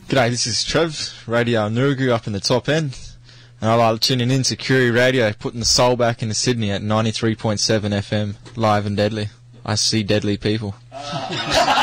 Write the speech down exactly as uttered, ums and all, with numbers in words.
G'day, this is Trev, Radio Nurugu up in the top end, and I like tuning in to Curie Radio, putting the soul back into Sydney at ninety-three point seven F M, live and deadly. I see deadly people.